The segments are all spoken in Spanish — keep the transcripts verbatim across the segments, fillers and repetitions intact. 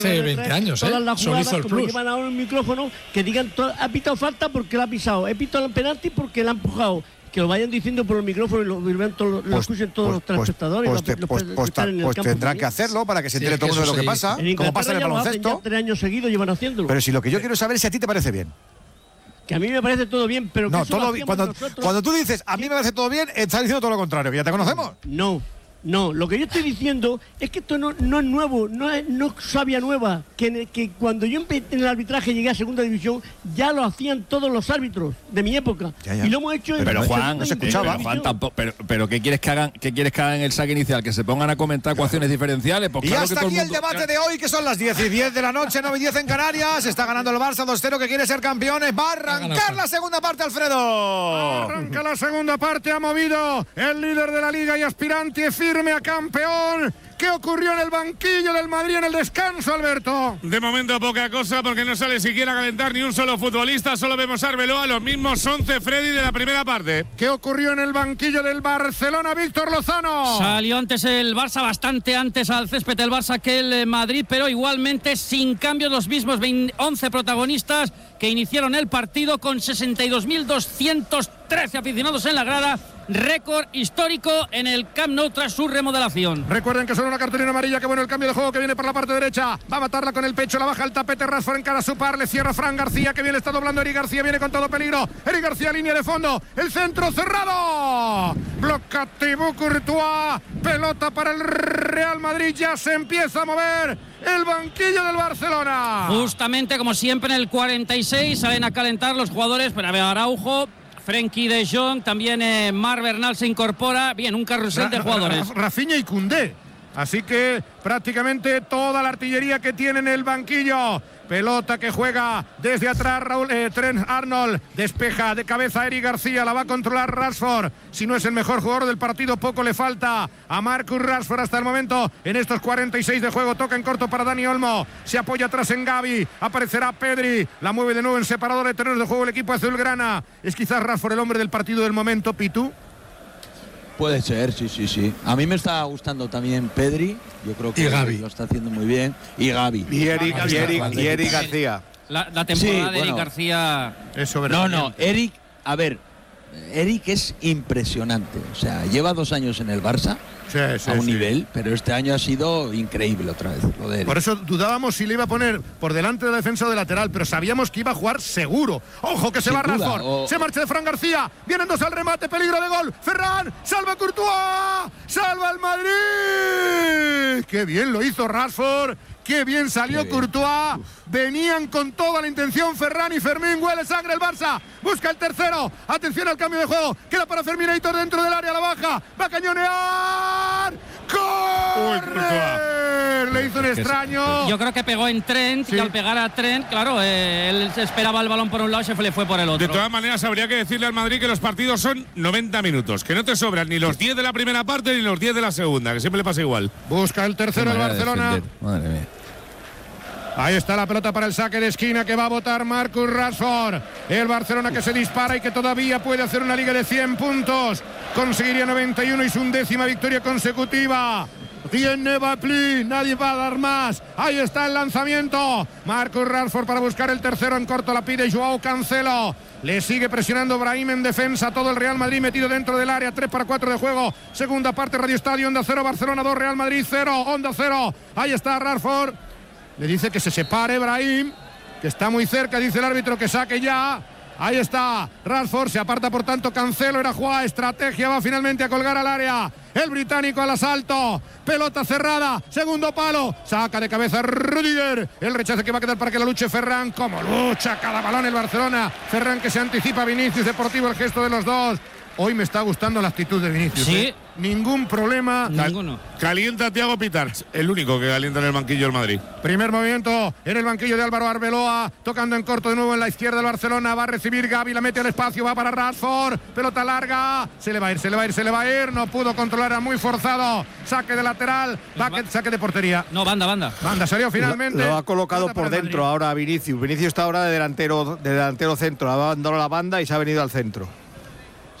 Hace veinte años, ¿eh? Todas las Solo jugadas, hizo el como plus. llevan ahora el micrófono, que digan, ha pitado falta porque la ha pisado, he pitado el penalti porque la ha empujado. Que lo vayan diciendo por el micrófono y lo, lo, lo escuchen todos los telespectadores. Pues, pues, pues, pues, pues, pues tendrán que hacerlo para que se entere sí, todo el mundo de lo que pasa. Como pasa en el baloncesto. Ya tres años seguidos llevan haciéndolo. Pero si lo que yo quiero saber es si a ti te parece bien. Que a mí me parece todo bien, pero no, que todo bien. Cuando, cuando tú dices a mí me parece todo bien, estás diciendo todo lo contrario, que ya te conocemos. No. No, lo que yo estoy diciendo es que esto no, no es nuevo, no es no sabia nueva, que, que cuando yo en el arbitraje llegué a segunda división ya lo hacían todos los árbitros de mi época. Ya, ya. Y lo hemos hecho pero, en pero Juan, no se escuchaba. Pero, Juan tampoco, pero, pero ¿qué quieres que hagan? ¿Qué quieres que hagan en el saque inicial? Que se pongan a comentar ecuaciones diferenciales. Pues y claro hasta que todo aquí el, el mundo... debate de hoy, que son las diez y diez de la noche, nueve y diez en Canarias. Está ganando el Barça dos cero, que quiere ser campeones. Va a arrancar la segunda parte, Alfredo. Arranca la segunda parte, ha movido el líder de la liga y aspirante firme a campeón. ¿Qué ocurrió en el banquillo del Madrid en el descanso, Alberto? De momento poca cosa, porque no sale siquiera a calentar ni un solo futbolista. Solo vemos a Arbeloa, los mismos once Freddy de la primera parte. ¿Qué ocurrió en el banquillo del Barcelona, Víctor Lozano? Salió antes el Barça, bastante antes al césped el Barça que el Madrid, pero igualmente sin cambios, los mismos once protagonistas que iniciaron el partido con sesenta y dos mil doscientos trece aficionados en la grada. Récord histórico en el Camp Nou tras su remodelación. Recuerden que son una cartulina amarilla. Que bueno el cambio de juego que viene por la parte derecha. Va a matarla con el pecho, la baja el tapete. Rashford en cara a su par, le cierra Fran García, que bien le está doblando Eric García, viene con todo peligro. Eric García, línea de fondo, el centro cerrado. Bloca Thibaut Courtois. Pelota para el Real Madrid. Ya se empieza a mover el banquillo del Barcelona. Justamente como siempre en el cuarenta y seis salen a calentar los jugadores. Pero a ver, Araujo, Frenkie de Jong, también eh, Mar Bernal se incorpora. Bien, un carrusel de jugadores. Rafinha y Koundé. Así que prácticamente toda la artillería que tiene en el banquillo. Pelota que juega desde atrás Raúl, eh, Trent Arnold. Despeja de cabeza Eric García. La va a controlar Rashford. Si no es el mejor jugador del partido, poco le falta a Marcus Rashford hasta el momento. En estos cuarenta y seis de juego, toca en corto para Dani Olmo. Se apoya atrás en Gavi. Aparecerá Pedri. La mueve de nuevo en separador de terrenos de juego el equipo azulgrana. Es quizás Rashford el hombre del partido del momento, Pitu. Puede ser, sí, sí, sí. A mí me está gustando también Pedri. Yo creo que Gavi. lo está haciendo muy bien. Y Gavi. Y Eric, y Eric, y Eric García. La, la temporada Sí, de Eric bueno. García. Eso, No, no, Eric, a ver, Eric es impresionante. O sea, lleva dos años en el Barça. Sí, sí, a un sí. nivel, pero este año ha sido increíble otra vez lo de Eric. Por eso dudábamos si le iba a poner por delante de la defensa o de lateral, pero sabíamos que iba a jugar seguro. ¡Ojo que se Sin va duda, Rashford! o- Se marcha de Fran García. Vienen dos al remate, peligro de gol. Ferran, salva Courtois. ¡Salva el Madrid! ¡Qué bien lo hizo Rashford! ¡Qué bien salió Qué bien. Courtois! Venían con toda la intención Ferran y Fermín. Huele sangre el Barça. Busca el tercero. Atención al cambio de juego. Queda para Ferminator dentro del área. La baja. Va a cañonear. ¡Corre! Le hizo un extraño. Yo creo que pegó en Trent Sí. y al pegar a Trent, claro, eh, él se esperaba el balón por un lado y se le fue por el otro. De todas maneras, habría que decirle al Madrid que los partidos son noventa minutos, que no te sobran ni los diez de la primera parte ni los diez de la segunda, que siempre le pasa igual. Busca el tercero el Barcelona. Madre mía. Ahí está la pelota para el saque de esquina que va a botar Marcus Rashford. El Barcelona que se dispara y que todavía puede hacer una liga de cien puntos. Conseguiría noventa y uno y su undécima victoria consecutiva. Rien ne va plus, nadie va a dar más. Ahí está el lanzamiento. Marcus Rashford para buscar el tercero en corto. La pide Joao Cancelo. Le sigue presionando Brahim en defensa. Todo el Real Madrid metido dentro del área. tres para cuatro de juego. Segunda parte, Radio Estadio. Onda cero, Barcelona dos, Real Madrid cero. Onda cero. Ahí está Rashford. Le dice que se separe Brahim, que está muy cerca, dice el árbitro que saque ya. Ahí está Rashford, se aparta por tanto Cancelo, era jugada, estrategia, va finalmente a colgar al área. El británico al asalto, pelota cerrada, segundo palo, saca de cabeza Rudiger. El rechazo que va a quedar para que la luche Ferran, como lucha cada balón el Barcelona. Ferran que se anticipa a Vinicius, Deportivo el gesto de los dos. Hoy me está gustando la actitud de Vinicius. Sí. ¿eh? Ningún problema. Ninguno. Calienta a Thiago Pitart, el único que calienta en el banquillo del Madrid. Primer movimiento en el banquillo de Álvaro Arbeloa, tocando en corto de nuevo en la izquierda del Barcelona, va a recibir Gavi, la mete al espacio, va para Rashford, pelota larga, se le va a ir, se le va a ir, se le va a ir, no pudo controlar, era muy forzado, saque de lateral, va, saque de portería. No, banda, banda. Banda, salió finalmente. Lo, lo ha colocado Pelota por para el dentro Madrid. ahora a Vinicius. Vinicius está ahora de delantero, de delantero centro, ha dado la banda y se ha venido al centro.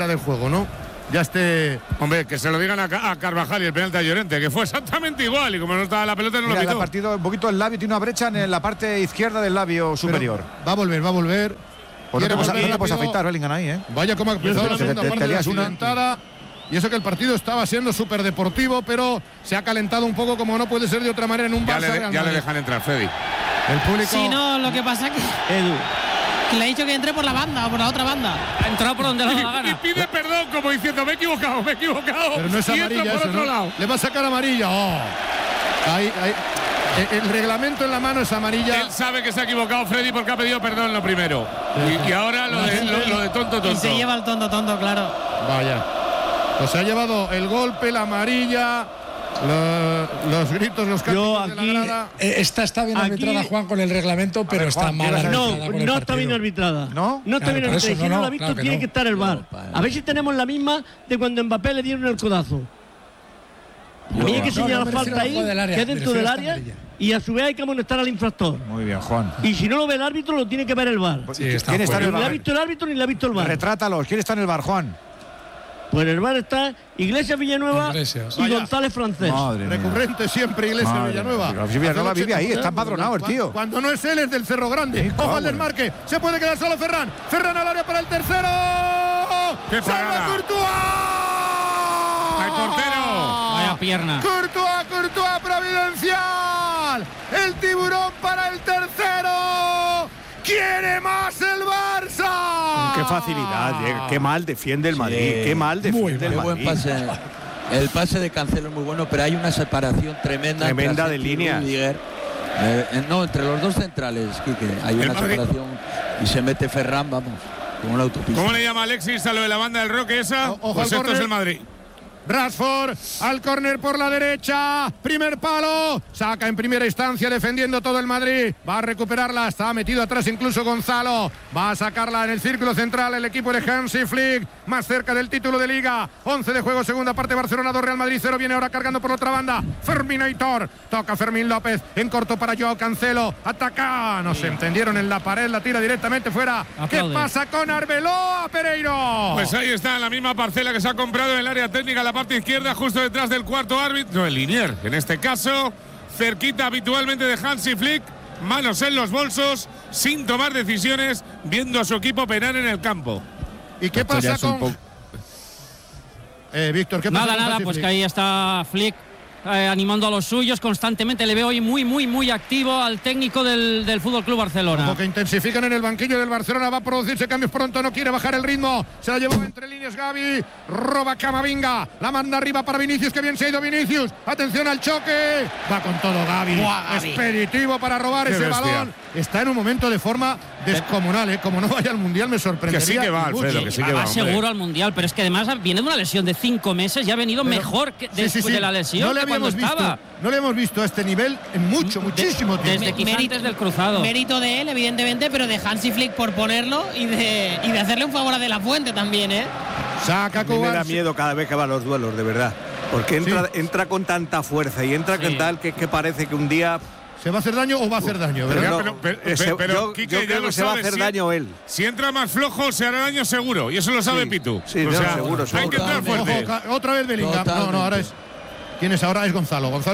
fuera del juego, ¿no? ya esté. Hombre, que se lo digan a, a Carvajal y el penalti a Llorente, que fue exactamente igual y como no estaba la pelota no Mira, lo le ha pitó. partido un poquito el labio, tiene una brecha en la parte izquierda del labio superior. Pero va a volver, va a volver. Pues no te, Quiere puedes, volver no te puedes rápido. afeitar, Bellingham, ahí, ¿eh? Vaya como ha empezado la Te- segunda te- parte te de la lías una. accidentada. Y eso que el partido estaba siendo súper deportivo, pero se ha calentado un poco como no puede ser de otra manera en un Ya, Barça le, Real ya le Madrid. dejan entrar, Freddy. El público. Sí, no, lo que pasa es que, Edu. que le he dicho que entre por la banda o por la otra banda. Ha entrado por donde le da la Y gana. pide perdón como diciendo, me he equivocado, me he equivocado. Pero no es y entra amarilla por eso, otro ¿no? lado. Le va a sacar amarilla. Oh. Ahí, ahí. El, el reglamento en la mano es amarilla. Él sabe que se ha equivocado, Freddy, porque ha pedido perdón lo primero. Y, y ahora lo de, lo, lo de tonto, tonto. Y se lleva el tonto, tonto, claro. Vaya. Pues se ha llevado el golpe, la amarilla, lo- los gritos, los Yo cánticos de aquí- la grada. Eh, Esta está bien Aquí- arbitrada, Juan, con el reglamento, pero ver, está Juan, mal ¿qué vas a arbitrada. No, con el no está partido. bien arbitrada. ¿No? No está Claro, bien por arbitrada. eso, Y si no, no no, lo ha visto, claro que tiene no. que estar el VAR. A ver si tenemos la misma de cuando Mbappé le dieron el codazo. A mí hay que No, señalar no, me refiero falta al ahí, juego del área, que es me dentro del refiero a esta área, amarilla. y a su vez hay que amonestar al infractor. Muy bien, Juan. Y si no lo ve el árbitro, lo tiene que ver el VAR. Sí, está ¿Quién está en Ni el le ha bar? visto el árbitro ni le ha visto el VAR. Retrátalos. ¿Quién está en el bar, Juan? Pues en el VAR está Iglesias Villanueva Iglesias. y Vaya. González Francés. Madre mía. Recurrente siempre Iglesias Madre Villanueva. mía. Villanueva Hace vive ahí, noche- está empadronado el tío. Cuando no es él, es del Cerro Grande. Sí, Ojo al cabrón. desmarque. Se puede quedar solo Ferran. Ferran al área para el tercero. ¡Qué ¡Salva parada! Courtois! ¡Ay, portero! Vaya pierna. Courtois, Courtois providencial. El tiburón para el tercero. ¡Quiere más el Barça! Qué facilidad, llega, qué mal defiende el Madrid, Sí. qué mal defiende el Qué buen Madrid. pase. El pase de Cancelo es muy bueno, pero hay una separación tremenda. entre Tremenda de Asensio y líneas. Rüdiger. Eh, eh, no, entre los dos centrales, Quique. Hay El una Madrid- separación y se mete Ferran, vamos, como una autopista. ¿Cómo le llama Alexis a lo de la banda del Roque esa? O- ojo Pues al esto córner. es el Madrid. Rashford al córner por la derecha, primer palo, saca en primera instancia defendiendo todo el Madrid, va a recuperarla, está metido atrás incluso Gonzalo, va a sacarla en el círculo central el equipo de Hansi Flick, más cerca del título de Liga, once de juego, segunda parte, Barcelona dos, Real Madrid cero, viene ahora cargando por la otra banda, Ferminator, toca Fermín López, en corto para Joao Cancelo, ataca, no se entendieron en la pared, la tira directamente fuera, ¿qué Aplaude. pasa con Arbeloa, Pereiro? Pues ahí está, la misma parcela que se ha comprado en el área técnica, la parte izquierda, justo detrás del cuarto árbitro, no, el Linier, en este caso, cerquita habitualmente de Hansi Flick, manos en los bolsos, sin tomar decisiones, viendo a su equipo penar en el campo. ¿Y qué Esto ya pasa es un con poco- Eh, Víctor, ¿qué pasa Nada, con nada, Hansi pues Flick? que ahí está Flick eh, animando a los suyos constantemente. Le veo hoy muy, muy, muy activo al técnico del, del Fútbol Club Barcelona. Ojo que intensifican en el banquillo del Barcelona, va a producirse cambios pronto, no quiere bajar el ritmo, se la llevó entre líneas Gavi, roba Camavinga, la manda arriba para Vinicius, que bien se ha ido Vinicius, atención al choque, va con todo Gavi, Buah, Gavi. expeditivo para robar Qué ese bestia. balón, está en un momento de forma descomunal, ¿eh? Como no vaya al Mundial me sorprendería. Que sí que va, mucho. Alfredo, que sí que va va. hombre. seguro al Mundial, pero es que además viene de una lesión de cinco meses y ha venido Pero- mejor que Sí, después sí, sí. de la lesión no le que cuando habíamos estaba. visto, no le hemos visto a este nivel en mucho, muchísimo tiempo. Desde quizá Mérito- antes del cruzado. Mérito de él, evidentemente, pero de Hansi Flick por ponerlo y de, y de hacerle un favor a De La Fuente también, ¿eh? Saca A mí me da Cubar. miedo cada vez que va a los duelos, de verdad. Porque entra, entra con tanta fuerza y entra con tal que, que parece que un día. ¿Se va a hacer daño o va a hacer daño? Pero ¿verdad? no, pero, pero, ese- pero, pero, yo, Quique, yo ya creo lo que se va a sabe, hacer si- daño él. Si entra más flojo, se hará daño seguro. Y eso lo sabe Sí, Pitu. sí, o no, sea, seguro, hay seguro. que entrar Totalmente. fuerte. Ojo, ca- otra vez Bellingham. No, no, ahora es. ¿Quién es ahora? Es Gonzalo. Gonzalo